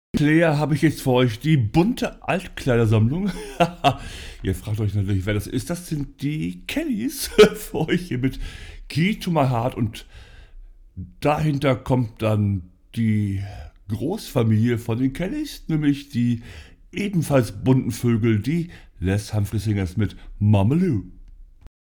Player habe ich jetzt für euch die bunte Altkleidersammlung. Ihr fragt euch natürlich, wer das ist. Das sind die Kellys für euch hier mit Key to My Heart. Und dahinter kommt dann die Großfamilie von den Kellys, nämlich die ebenfalls bunten Vögel, die Les Humphrey Singers mit Mamaloo.